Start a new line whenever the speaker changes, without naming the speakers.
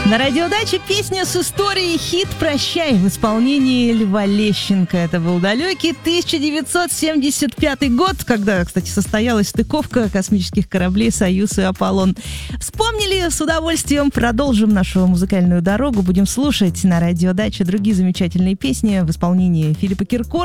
На радиодаче песня с историей «Хит «Прощай» в исполнении Льва Лещенко. Это был далекий 1975 год, когда, кстати, состоялась стыковка космических кораблей «Союз» и «Аполлон». Вспомнили, с удовольствием продолжим нашу музыкальную дорогу. Будем слушать на радиодаче другие замечательные песни в исполнении Филиппа Киркорова.